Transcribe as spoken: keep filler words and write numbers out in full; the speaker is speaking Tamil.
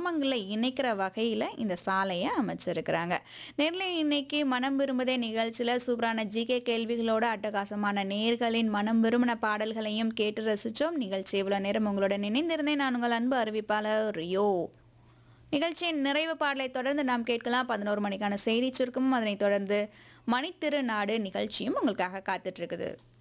கிராமங்களை இணைக்கிற வகையில இந்த சாலைய அமைச்சிருக்கிறாங்க. நேர்ல இன்னைக்கு மனம் விரும்புதே நிகழ்ச்சியில சூப்பரான ஜிகே கேள்விகளோட அட்டகாசமான நேயர்களின் மனம் விரும்பின பாடல்களையும் கேட்டு ரசிச்சோம். நிகழ்ச்சி இவ்வளவு நேரம் உங்களுடன் இணைந்திருந்தேன். நான் உங்கள் அன்பு அறிவிப்பாளர் ரியோ. நிகழ்ச்சியின் நிறைவு பாடலை தொடர்ந்து நாம் கேட்கலாம். பதினோரு மணிக்கான செய்தி சுருக்கமும் அதனைத் தொடர்ந்து மணித்திரு நாடு நிகழ்ச்சியும் உங்களுக்காக காத்துட்டு இருக்குது.